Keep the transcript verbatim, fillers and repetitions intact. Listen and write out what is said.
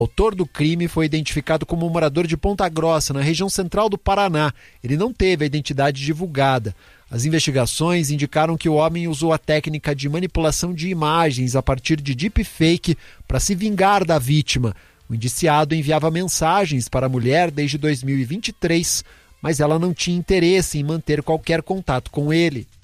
O autor do crime foi identificado como um morador de Ponta Grossa, na região central do Paraná. Ele não teve a identidade divulgada. As investigações indicaram que o homem usou a técnica de manipulação de imagens a partir de deepfake para se vingar da vítima. O indiciado enviava mensagens para a mulher desde dois mil e vinte e três, mas ela não tinha interesse em manter qualquer contato com ele.